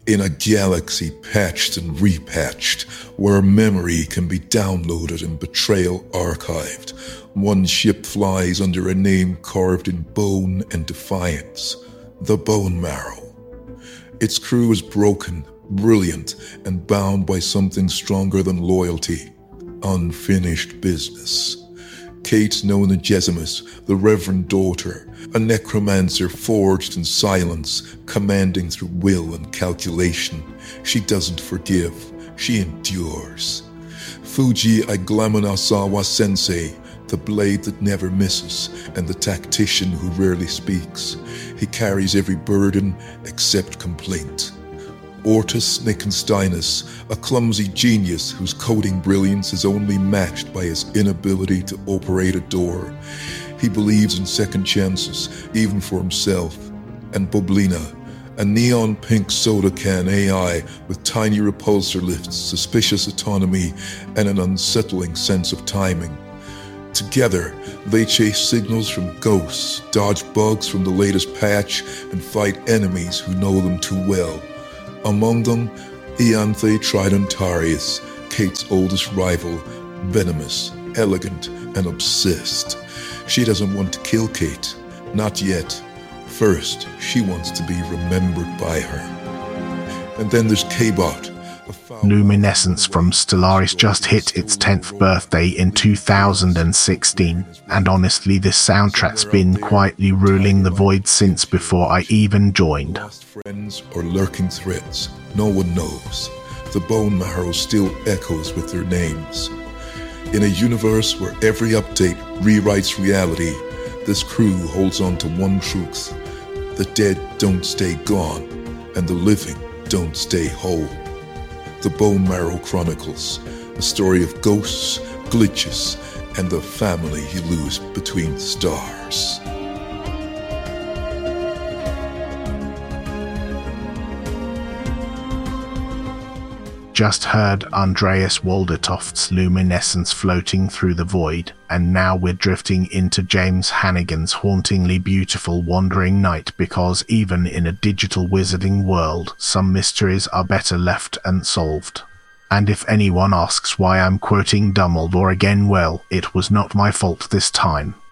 In a galaxy patched and repatched, where memory can be downloaded and betrayal archived, one ship flies under a name carved in bone and defiance: the Bone Marrow. Its crew is broken, brilliant, and bound by something stronger than loyalty: unfinished business. Kate Nona Gesimus, the Reverend Daughter, a necromancer forged in silence, commanding through will and calculation. She doesn't forgive, she endures. Fuji Aiglamanasawa Sensei, the blade that never misses, and the tactician who rarely speaks. He carries every burden except complaint. Ortus Nickensteinus, a clumsy genius whose coding brilliance is only matched by his inability to operate a door. He believes in second chances, even for himself. And Boblina, a neon pink soda can AI with tiny repulsor lifts, suspicious autonomy, and an unsettling sense of timing. Together, they chase signals from ghosts, dodge bugs from the latest patch, and fight enemies who know them too well. Among them, Ianthe Tridentarius, Kate's oldest rival, venomous, elegant, and obsessed. She doesn't want to kill Kate, not yet. First, she wants to be remembered by her. And then there's K-Bot. Luminescence from Stellaris just hit its 10th birthday in 2016, and honestly this soundtrack's been quietly ruling the void since before I even joined. Lost friends or lurking threats, no one knows. The Bone Marrow still echoes with their names. In a universe where every update rewrites reality, this crew holds on to one truth: the dead don't stay gone, and the living don't stay whole. The Bone Marrow Chronicles, a story of ghosts, glitches, and the family you lose between stars. Just heard Andreas Waldertoft's Luminescence floating through the void, and now we're drifting into James Hannigan's hauntingly beautiful Wandering Night, because even in a digital wizarding world, some mysteries are better left unsolved. And if anyone asks why I'm quoting Dumbledore again, well, it was not my fault this time.